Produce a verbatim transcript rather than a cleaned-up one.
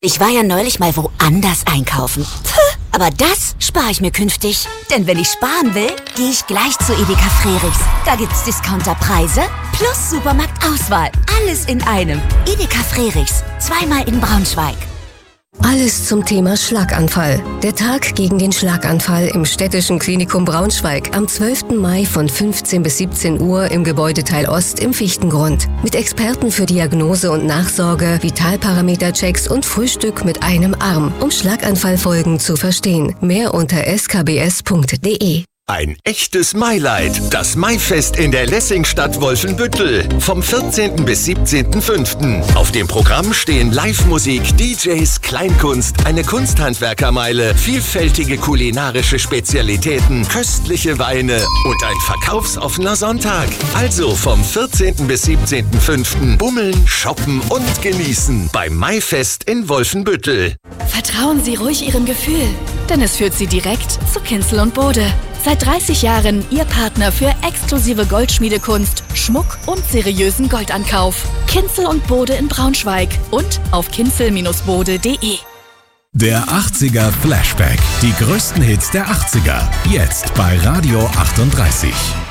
Ich war ja neulich mal woanders einkaufen. Aber das spare ich mir künftig. Denn wenn ich sparen will, gehe ich gleich zu Edeka Frerichs. Da gibt's Discounterpreise plus Supermarktauswahl. Alles in einem. Edeka Frerichs. Zweimal in Braunschweig. Alles zum Thema Schlaganfall. Der Tag gegen den Schlaganfall im Städtischen Klinikum Braunschweig am zwölften Mai von fünfzehn bis siebzehn Uhr im Gebäudeteil Ost im Fichtengrund. Mit Experten für Diagnose und Nachsorge, Vitalparameterchecks und Frühstück mit einem Arm, um Schlaganfallfolgen zu verstehen. Mehr unter s k b s punkt d e. Ein echtes Mailight. Das Maifest in der Lessingstadt Wolfenbüttel. Vom vierzehnten bis siebzehnten fünften Auf dem Programm stehen Live-Musik, D Js, Kleinkunst, eine Kunsthandwerkermeile, vielfältige kulinarische Spezialitäten, köstliche Weine und ein verkaufsoffener Sonntag. Also vom vierzehnten bis siebzehnten fünften bummeln, shoppen und genießen beim Maifest in Wolfenbüttel. Vertrauen Sie ruhig Ihrem Gefühl, denn es führt Sie direkt zu Kinzel und Bode. Seit dreißig Jahren Ihr Partner für exklusive Goldschmiedekunst, Schmuck und seriösen Goldankauf. Kinzel und Bode in Braunschweig und auf kinzel bode punkt de. Der achtziger Flashback. Die größten Hits der achtziger. Jetzt bei Radio achtunddreißig.